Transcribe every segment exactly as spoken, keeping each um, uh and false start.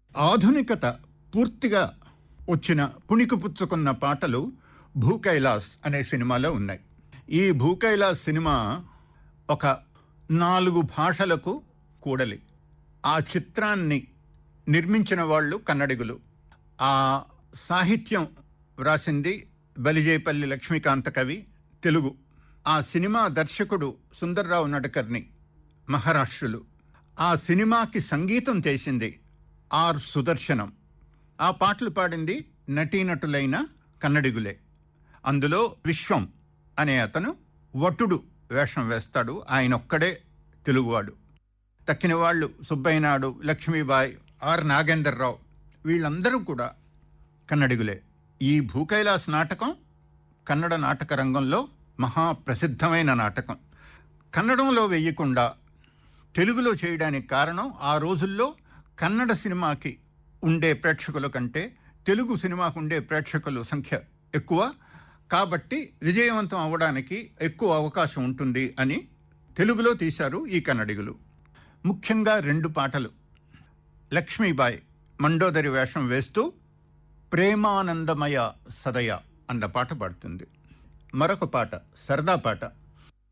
ఆధునికత పూర్తిగా వచ్చిన పుణికి పుచ్చుకున్న పాటలు భూకైలాస్ అనే సినిమాలో ఉన్నాయి. ఈ భూకైలాస్ సినిమా ఒక నాలుగు భాషలకు కూడలి. ఆ చిత్రాన్ని నిర్మించిన వాళ్ళు కన్నడిగులు. ఆ సాహిత్యం వ్రాసింది బలిజేపల్లి లక్ష్మీకాంత కవి, తెలుగు. ఆ సినిమా దర్శకుడు సుందర్రావు నడకర్ని, మహారాష్ట్రులు. ఆ సినిమాకి సంగీతం చేసింది ఆర్ సుదర్శనం. ఆ పాటలు పాడింది నటీనటులైన కన్నడిగులే. అందులో విశ్వం అనే అతను వటుడు వేషం వేస్తాడు. ఆయన ఒక్కడే తెలుగువాడు. తక్కిన వాళ్ళు సుబ్బయ్యనాయుడు, లక్ష్మీబాయి, ఆర్ నాగేంద్రరావు, వీళ్ళందరూ కూడా కన్నడిగులే. ఈ భూకైలాస్ నాటకం కన్నడ నాటక రంగంలో మహాప్రసిద్ధమైన నాటకం. కన్నడంలో వేయకుండా తెలుగులో చేయడానికి కారణం, ఆ రోజుల్లో కన్నడ సినిమాకి ఉండే ప్రేక్షకుల కంటే తెలుగు సినిమాకు ఉండే ప్రేక్షకుల సంఖ్య ఎక్కువ కాబట్టి విజయవంతం అవ్వడానికి ఎక్కువ అవకాశం ఉంటుంది అని తెలుగులో తీశారు ఈ కన్నడిగులు. ముఖ్యంగా రెండు పాటలు. లక్ష్మీబాయి మండోదరి వేషం వేస్తూ ప్రేమానందమయ సదయ అన్న పాట పాడుతుంది. మరొక పాట సరదా పాట,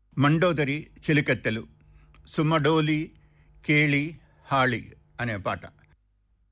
మండోదరి చెలికత్తెలు, సుమడోలి కేళి హాళి అనే పాట.